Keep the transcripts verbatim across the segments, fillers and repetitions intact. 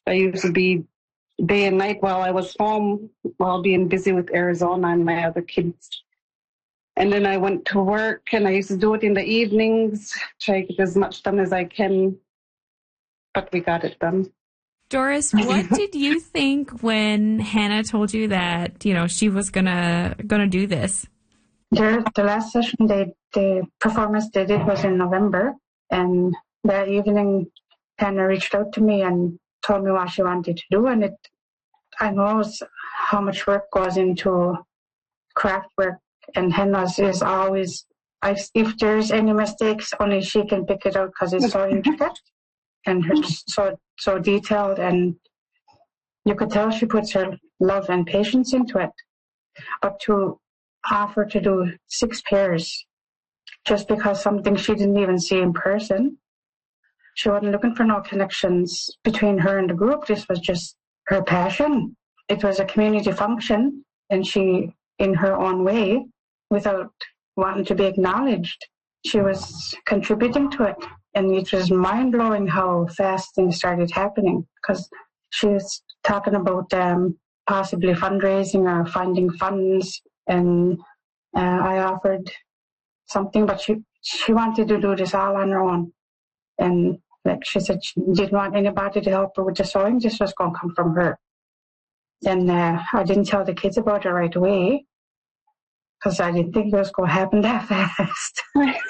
I used to be day and night while I was home, while being busy with Arizona and my other kids. And then I went to work, and I used to do it in the evenings, try to get as much done as I can. But we got it done. Doris, what did you think when Hannah told you that, you know, she was gonna gonna do this? The, the last session, they, the performance they did was in November, and that evening, Hannah reached out to me and told me what she wanted to do, and it, I know how much work goes into craft work, and Hannah's is always, I, if there's any mistakes, only she can pick it out because it's so intricate and her, so so detailed, and you could tell she puts her love and patience into it. But to offer to do six pairs just because something she didn't even see in person, she wasn't looking for no connections between her and the group. This was just her passion. It was a community function, and she, in her own way, without wanting to be acknowledged, she was contributing to it. And it was mind-blowing how fast things started happening, because she was talking about um, possibly fundraising or finding funds, and uh, I offered something, but she, she wanted to do this all on her own. And like she said, she didn't want anybody to help her with the sewing. This was going to come from her. And uh, I didn't tell the kids about it right away, because I didn't think it was going to happen that fast.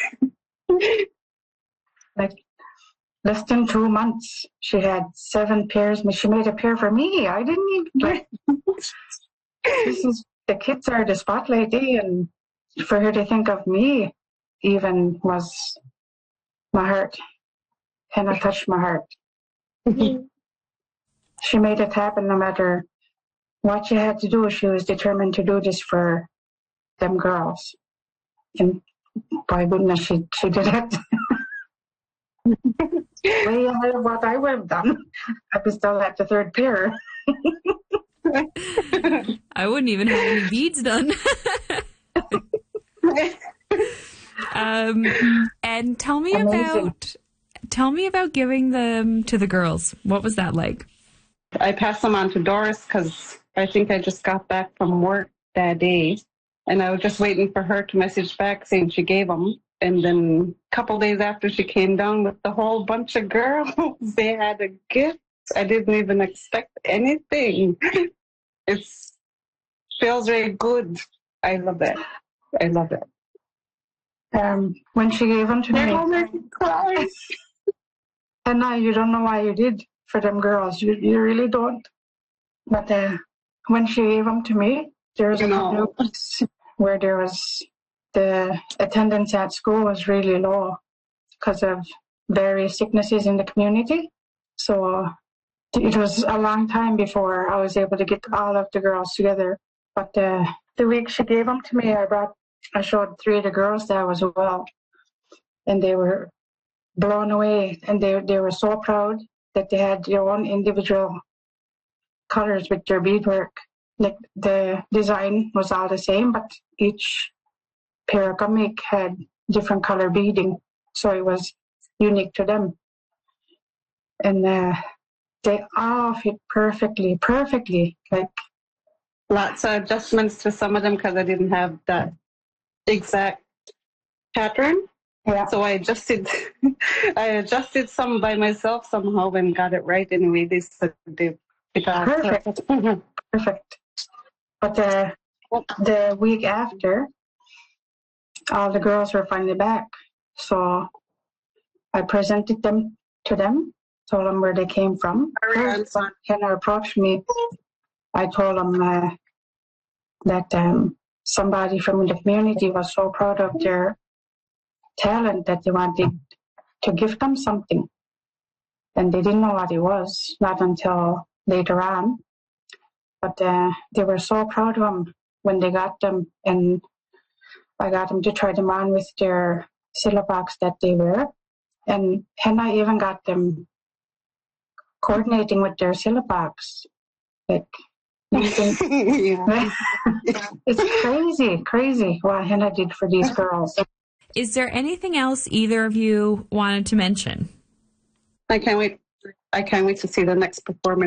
Like less than two months, she had seven pairs. She made a pair for me. I didn't even get. This is the kids are the spotlight, eh? And for her to think of me, even was my heart. And it touched my heart. She made it happen no matter what she had to do. She was determined to do this for them girls. And by goodness, she, she did it. Way ahead of what I would have done. I was still at the third pair. I wouldn't even have any beads done. um, and tell me Amazing. about tell me about giving them to the girls. What was that like? I passed them on to Doris because I think I just got back from work that day, and I was just waiting for her to message back saying she gave them. And then a couple days after, she came down with the whole bunch of girls. They had a gift. I didn't even expect anything. It feels very good. I love it. I love it. Um, when she gave them to me, and now you don't know why you did for them girls. You you really don't. But uh, when she gave them to me, there was a couple of weeks where there was the attendance at school was really low because of various sicknesses in the community. So it was a long time before I was able to get all of the girls together. But uh, the week she gave them to me, I brought, I showed three of the girls that as well, and they were blown away, and they they were so proud that they had their own individual colors with their beadwork. Like the design was all the same, but each pair of comic had different color beading, so it was unique to them. And uh, they all fit perfectly, perfectly. Like lots of adjustments to some of them because I didn't have that exact pattern. Yeah. So I adjusted, I adjusted some by myself somehow and got it right. Anyway, they said they it all perfect, perfect. perfect. But uh, the week after, all the girls were finally back. So I presented them to them, told them where they came from. First, when Hannah approached me, I told them uh, that um, somebody from the community was so proud of their talent that they wanted to give them something. And they didn't know what it was, not until later on. But uh, they were so proud of them when they got them, and I got them to try them on with their Silabox that they wear. And Hannah even got them coordinating with their Silabox. Like, it's crazy, crazy what Hannah did for these girls. Is there anything else either of you wanted to mention? I can't wait. I can't wait to see the next performance.